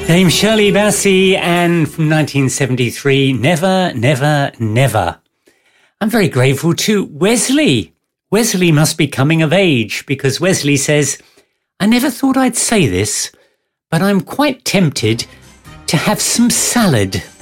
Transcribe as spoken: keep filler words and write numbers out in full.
Dame Shirley Bassey, and from nineteen seventy-three, Never, Never, Never. I'm very grateful to Wesley. Wesley must be coming of age, because Wesley says, I never thought I'd say this, but I'm quite tempted to have some salad.